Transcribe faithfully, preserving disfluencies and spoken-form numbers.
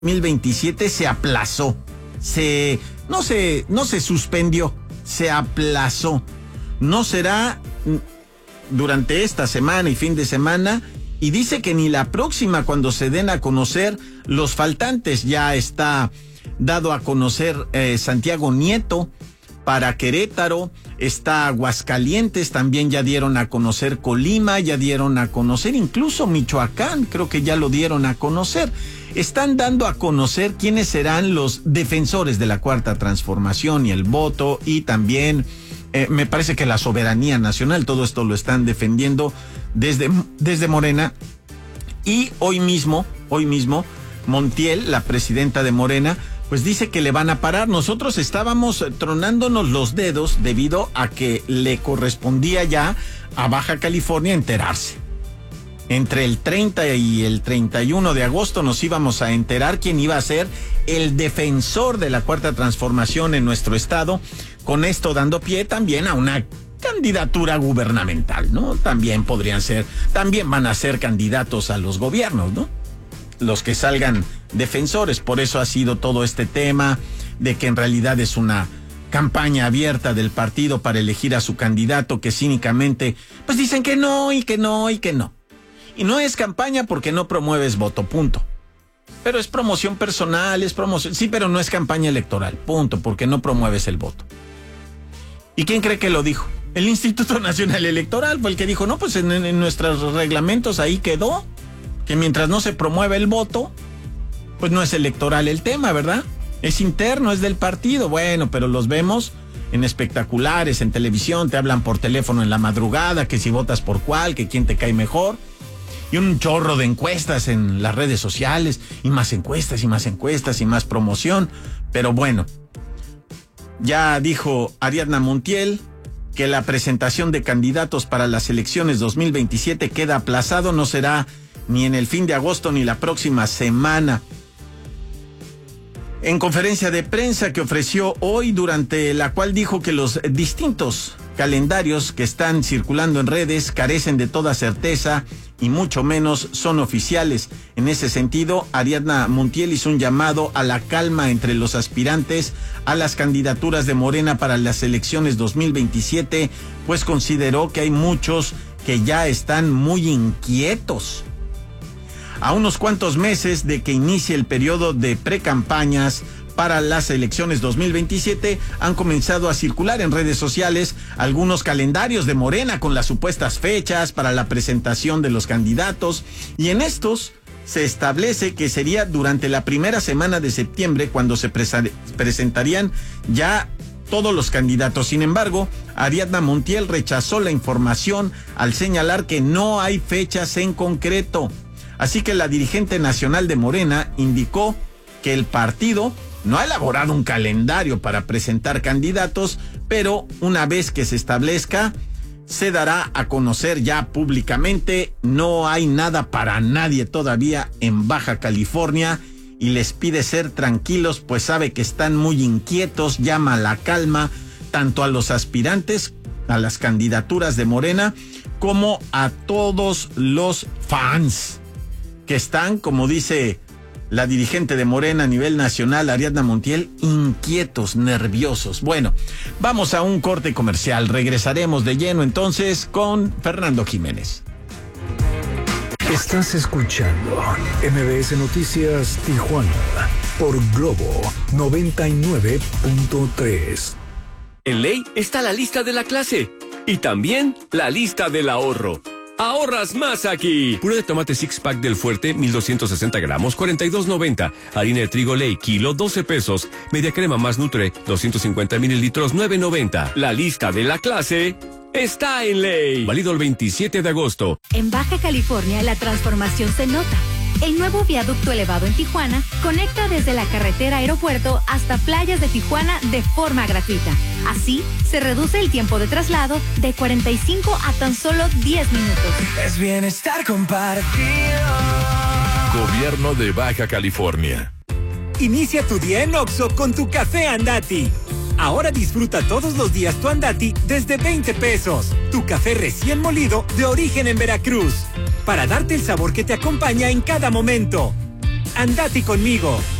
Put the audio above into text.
dos mil veintisiete se aplazó, se, no se, no se suspendió, se aplazó. No será durante esta semana y fin de semana, y dice que ni la próxima, cuando se den a conocer los faltantes. Ya está dado a conocer eh, Santiago Nieto para Querétaro, está Aguascalientes, también ya dieron a conocer Colima, ya dieron a conocer incluso Michoacán, creo que ya lo dieron a conocer. Están dando a conocer quiénes serán los defensores de la Cuarta Transformación y el voto, y también eh, me parece que la soberanía nacional. Todo esto lo están defendiendo desde, desde Morena. Y hoy mismo, hoy mismo, Montiel, la presidenta de Morena, pues dice que le van a parar. Nosotros estábamos tronándonos los dedos debido a que le correspondía ya a Baja California enterarse. Entre el treinta y el treinta y uno de agosto nos íbamos a enterar quién iba a ser el defensor de la Cuarta Transformación en nuestro estado, con esto dando pie también a una candidatura gubernamental, ¿no? También podrían ser, también van a ser candidatos a los gobiernos, ¿no? Los que salgan defensores. Por eso ha sido todo este tema de que en realidad es una campaña abierta del partido para elegir a su candidato, que cínicamente pues dicen que no y que no y que no. Y no es campaña porque no promueves voto, punto. Pero es promoción personal, es promoción, sí, pero no es campaña electoral, punto, porque no promueves el voto. ¿Y quién cree que lo dijo? El Instituto Nacional Electoral fue el que dijo, no, pues en, en nuestros reglamentos ahí quedó, que mientras no se promueva el voto, pues no es electoral el tema, ¿verdad? Es interno, es del partido. Bueno, pero los vemos en espectaculares, en televisión, te hablan por teléfono en la madrugada, que si votas por cuál, que quién te cae mejor. Y un chorro de encuestas en las redes sociales, y más encuestas, y más encuestas, y más promoción. Pero bueno, ya dijo Ariadna Montiel que la presentación de candidatos para las elecciones dos mil veintisiete queda aplazado, no será ni en el fin de agosto ni la próxima semana. En conferencia de prensa que ofreció hoy, durante la cual dijo que los distintos calendarios que están circulando en redes carecen de toda certeza y mucho menos son oficiales. En ese sentido, Ariadna Montiel hizo un llamado a la calma entre los aspirantes a las candidaturas de Morena para las elecciones dos mil veintisiete, pues consideró que hay muchos que ya están muy inquietos. A unos cuantos meses de que inicie el periodo de precampañas para las elecciones dos mil veintisiete, han comenzado a circular en redes sociales algunos calendarios de Morena con las supuestas fechas para la presentación de los candidatos, y en estos se establece que sería durante la primera semana de septiembre cuando se presa- presentarían ya todos los candidatos. Sin embargo, Ariadna Montiel rechazó la información al señalar que no hay fechas en concreto. Así que la dirigente nacional de Morena indicó que el partido no ha elaborado un calendario para presentar candidatos, pero una vez que se establezca, se dará a conocer ya públicamente. No hay nada para nadie todavía en Baja California y les pide ser tranquilos, pues sabe que están muy inquietos. Llama a la calma tanto a los aspirantes a las candidaturas de Morena como a todos los fans que están, como dice la dirigente de Morena a nivel nacional, Ariadna Montiel, inquietos, nerviosos. Bueno, vamos a un corte comercial. Regresaremos de lleno entonces con Fernando Jiménez. Estás escuchando M B S Noticias Tijuana por Globo noventa y nueve punto tres. En Ley está la lista de la clase y también la lista del ahorro. ¡Ahorras más aquí! Puré de tomate six pack del Fuerte, mil doscientos sesenta gramos, cuarenta y dos noventa. Harina de trigo Ley, kilo, doce pesos. Media crema más Nutre, doscientos cincuenta mililitros, nueve noventa. La lista de la clase está en Ley. Válido el veintisiete de agosto. En Baja California, la transformación se nota. El nuevo viaducto elevado en Tijuana conecta desde la carretera aeropuerto hasta playas de Tijuana de forma gratuita. Así, se reduce el tiempo de traslado de cuarenta y cinco a tan solo diez minutos. Es bienestar compartido. Gobierno de Baja California. Inicia tu día en Oxxo con tu café Andati. Ahora disfruta todos los días tu Andati desde veinte pesos. Tu café recién molido de origen en Veracruz. Para darte el sabor que te acompaña en cada momento. Andati conmigo.